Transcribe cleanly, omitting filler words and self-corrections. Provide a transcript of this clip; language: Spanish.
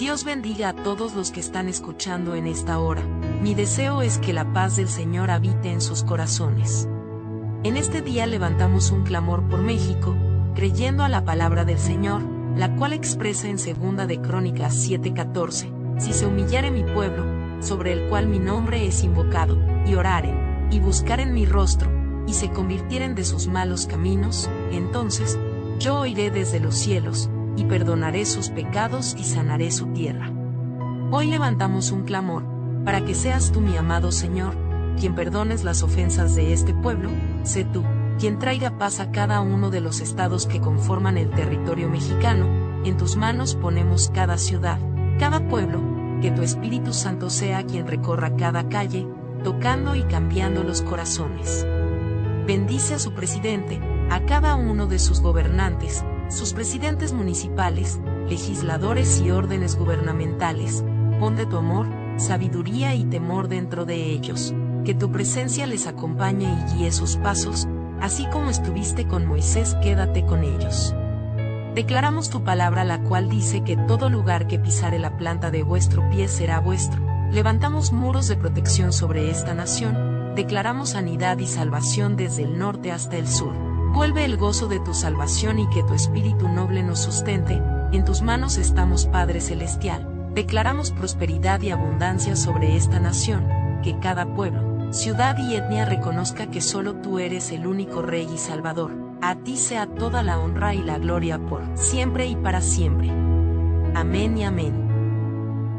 Dios bendiga a todos los que están escuchando en esta hora. Mi deseo es que la paz del Señor habite en sus corazones. En este día levantamos un clamor por México, creyendo a la palabra del Señor, la cual expresa en 2 de Crónicas 7:14, si se humillare mi pueblo, sobre el cual mi nombre es invocado, y oraren, y buscaren mi rostro, y se convirtieren de sus malos caminos, entonces, yo oiré desde los cielos, y perdonaré sus pecados y sanaré su tierra. Hoy levantamos un clamor, para que seas tú, mi amado Señor, quien perdones las ofensas de este pueblo. Sé tú, quien traiga paz a cada uno de los estados que conforman el territorio mexicano. En tus manos ponemos cada ciudad, cada pueblo, que tu Espíritu Santo sea quien recorra cada calle, tocando y cambiando los corazones. Bendice a su presidente, a cada uno de sus gobernantes, sus presidentes municipales, legisladores y órdenes gubernamentales. Pon de tu amor, sabiduría y temor dentro de ellos, que tu presencia les acompañe y guíe sus pasos, así como estuviste con Moisés, quédate con ellos. Declaramos tu palabra, la cual dice que todo lugar que pisare la planta de vuestro pie será vuestro. Levantamos muros de protección sobre esta nación, declaramos sanidad y salvación desde el norte hasta el sur. Vuelve el gozo de tu salvación y que tu espíritu noble nos sustente. En tus manos estamos, Padre Celestial. Declaramos prosperidad y abundancia sobre esta nación, que cada pueblo, ciudad y etnia reconozca que solo tú eres el único Rey y Salvador. A ti sea toda la honra y la gloria por siempre y para siempre. Amén y amén.